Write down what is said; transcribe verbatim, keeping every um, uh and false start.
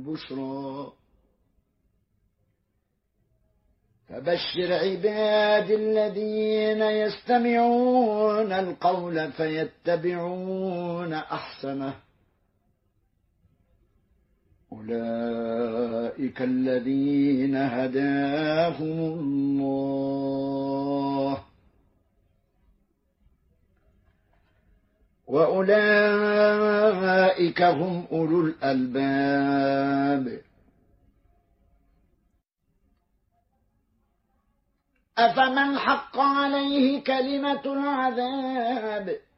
بشرى. فبشر عباد الذين يستمعون القول فيتبعون أحسنه، أولئك الذين هداهم الله، وأولئك هم أولو الألباب. أفمن حق عليه كلمة العذاب